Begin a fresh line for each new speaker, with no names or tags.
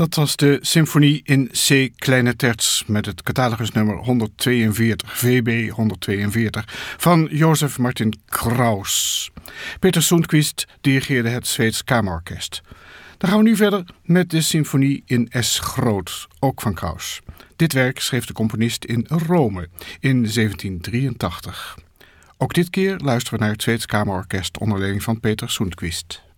Dat was de symfonie in C kleine terts met het catalogusnummer 142, VB 142 van Jozef Martin Kraus. Peter Sundqvist dirigeerde het Zweeds Kamerorkest. Dan gaan we nu verder met de symfonie in S groot, ook van Kraus. Dit werk schreef de componist in Rome in 1783. Ook dit keer luisteren we naar het Zweeds Kamerorkest onder leiding van Peter Sundqvist.